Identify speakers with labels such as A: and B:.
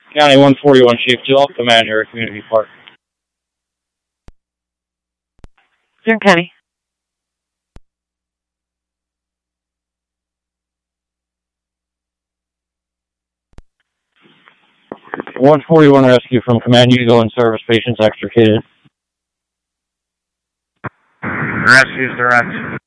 A: County 141, Chief Jill, Command Area Community Park.
B: Kern County.
A: One 41 rescue from Command Eagle and service patients extricated.
C: Rescue's direct.